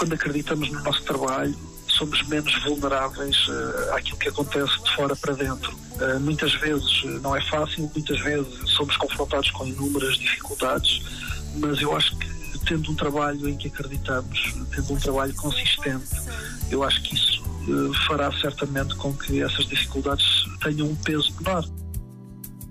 quando acreditamos no nosso trabalho, somos menos vulneráveis àquilo que acontece de fora para dentro. Muitas vezes não é fácil, muitas vezes somos confrontados com inúmeras dificuldades, mas eu acho que tendo um trabalho em que acreditamos, tendo um trabalho consistente, eu acho que isso fará certamente com que essas dificuldades tenham um peso menor.